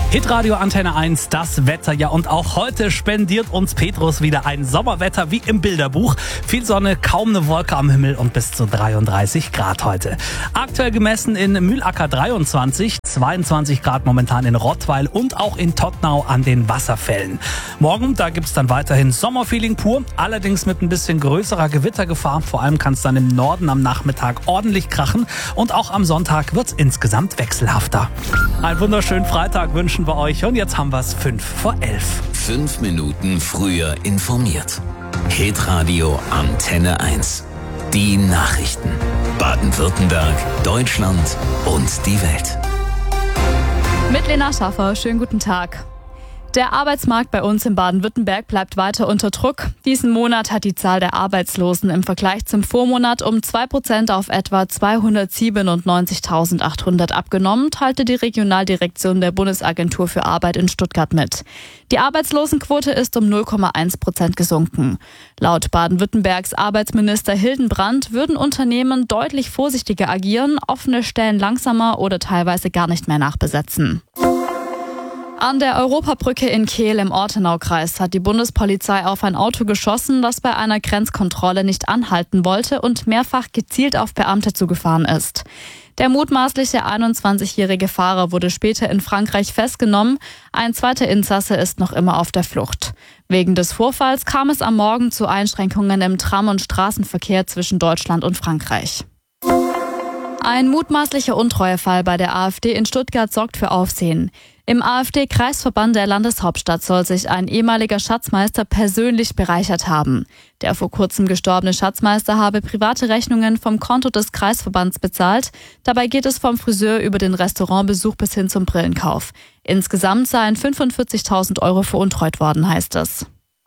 Hitradio Antenne 1, das Wetter. Ja, und auch heute spendiert uns Petrus wieder ein Sommerwetter wie im Bilderbuch. Viel Sonne, kaum eine Wolke am Himmel und bis zu 33 Grad heute. Aktuell gemessen in Mühlacker 23, 22 Grad momentan in Rottweil und auch in Tottnau an den Wasserfällen. Morgen, da gibt's dann weiterhin Sommerfeeling pur, allerdings mit ein bisschen größerer Gewittergefahr. Vor allem kann es dann im Norden am Nachmittag ordentlich krachen und auch am Sonntag wird's insgesamt wechselhafter. Einen wunderschönen Freitag wünschen wir euch und jetzt haben wir es 11:05. 5 Minuten früher informiert. Hitradio Antenne 1. Die Nachrichten. Baden-Württemberg, Deutschland und die Welt. Mit Lena Schaffer, schönen guten Tag. Der Arbeitsmarkt bei uns in Baden-Württemberg bleibt weiter unter Druck. Diesen Monat hat die Zahl der Arbeitslosen im Vergleich zum Vormonat um 2% auf etwa 297.800 abgenommen, teilte die Regionaldirektion der Bundesagentur für Arbeit in Stuttgart mit. Die Arbeitslosenquote ist um 0,1% gesunken. Laut Baden-Württembergs Arbeitsminister Hildenbrand würden Unternehmen deutlich vorsichtiger agieren, offene Stellen langsamer oder teilweise gar nicht mehr nachbesetzen. An der Europabrücke in Kehl im Ortenaukreis hat die Bundespolizei auf ein Auto geschossen, das bei einer Grenzkontrolle nicht anhalten wollte und mehrfach gezielt auf Beamte zugefahren ist. Der mutmaßliche 21-jährige Fahrer wurde später in Frankreich festgenommen. Ein zweiter Insasse ist noch immer auf der Flucht. Wegen des Vorfalls kam es am Morgen zu Einschränkungen im Tram- und Straßenverkehr zwischen Deutschland und Frankreich. Ein mutmaßlicher Untreuefall bei der AfD in Stuttgart sorgt für Aufsehen. Im AfD-Kreisverband der Landeshauptstadt soll sich ein ehemaliger Schatzmeister persönlich bereichert haben. Der vor kurzem gestorbene Schatzmeister habe private Rechnungen vom Konto des Kreisverbands bezahlt. Dabei geht es vom Friseur über den Restaurantbesuch bis hin zum Brillenkauf. Insgesamt seien 45.000 Euro veruntreut worden, heißt es.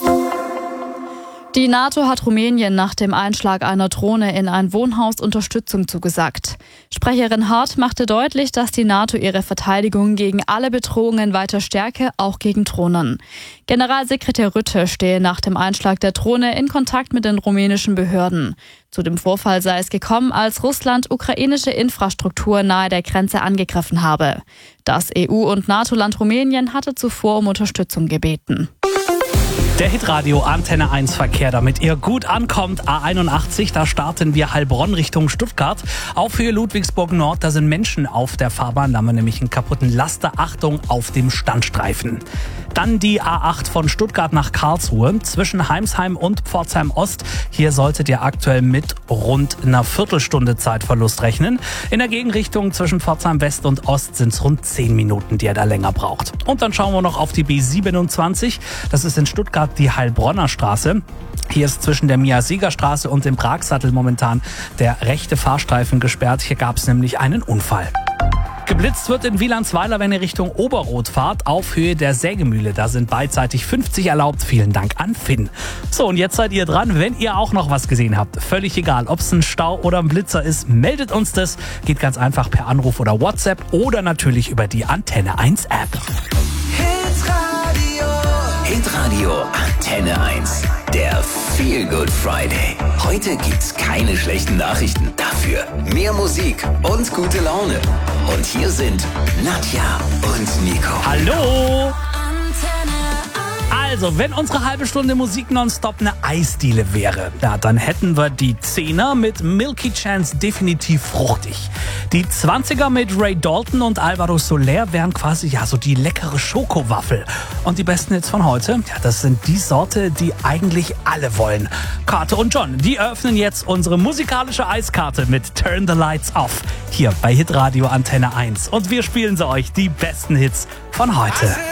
Die NATO hat Rumänien nach dem Einschlag einer Drohne in ein Wohnhaus Unterstützung zugesagt. Sprecherin Hart machte deutlich, dass die NATO ihre Verteidigung gegen alle Bedrohungen weiter stärke, auch gegen Drohnen. Generalsekretär Rutte stehe nach dem Einschlag der Drohne in Kontakt mit den rumänischen Behörden. Zu dem Vorfall sei es gekommen, als Russland ukrainische Infrastruktur nahe der Grenze angegriffen habe. Das EU- und NATO-Land Rumänien hatte zuvor um Unterstützung gebeten. Der Hitradio Antenne 1 Verkehr, damit ihr gut ankommt. A81, da starten wir Heilbronn Richtung Stuttgart. Auf Höhe Ludwigsburg Nord, da sind Menschen auf der Fahrbahn. Da haben wir nämlich einen kaputten Laster. Achtung auf dem Standstreifen. Dann die A8 von Stuttgart nach Karlsruhe zwischen Heimsheim und Pforzheim Ost. Hier solltet ihr aktuell mit rund einer Viertelstunde Zeitverlust rechnen. In der Gegenrichtung zwischen Pforzheim West und Ost sind es rund 10 Minuten, die ihr da länger braucht. Und dann schauen wir noch auf die B27. Das ist in Stuttgart die Heilbronner Straße. Hier ist zwischen der Mia-Sieger-Straße und dem Pragsattel momentan der rechte Fahrstreifen gesperrt. Hier gab es nämlich einen Unfall. Geblitzt wird in Wielandsweiler, wenn ihr Richtung Oberrot fahrt, auf Höhe der Sägemühle. Da sind beidseitig 50 erlaubt. Vielen Dank an Finn. So, und jetzt seid ihr dran, wenn ihr auch noch was gesehen habt. Völlig egal, ob es ein Stau oder ein Blitzer ist, meldet uns das. Geht ganz einfach per Anruf oder WhatsApp oder natürlich über die Antenne 1 App. Hitradio Antenne 1. Der Feel Good Friday. Heute gibt's keine schlechten Nachrichten. Dafür mehr Musik und gute Laune. Und hier sind Nadja und Nico. Hallo! Also, wenn unsere halbe Stunde Musik nonstop eine Eisdiele wäre, ja, dann hätten wir die 10er mit Milky Chance definitiv fruchtig. Die 20er mit Ray Dalton und Alvaro Soler wären quasi ja so die leckere Schokowaffel. Und die besten Hits von heute, ja, das sind die Sorte, die eigentlich alle wollen. Kate und John, die eröffnen jetzt unsere musikalische Eiskarte mit Turn the Lights Off. Hier bei Hitradio Antenne 1. Und wir spielen sie euch die besten Hits von heute.